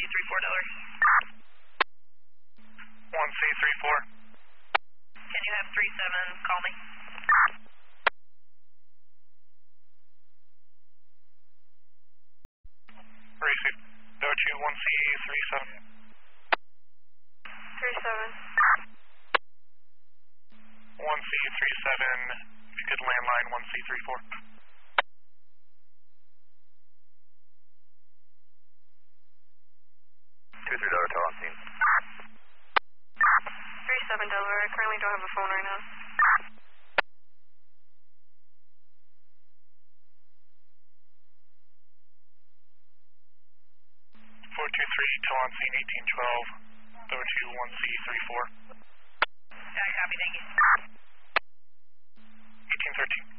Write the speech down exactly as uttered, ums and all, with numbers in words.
three four Delaware. one C three four. Can you have three seven call me? Receive. Go to one C three seven. three seven. one C three seven, if you could landline one C three four. two three Delaware, tell on scene. three seven Delaware, I currently don't have a phone right now. four two three, tell on scene eighteen twelve, go to one C three four. Yeah, copy, thank you. eighteen thirteen.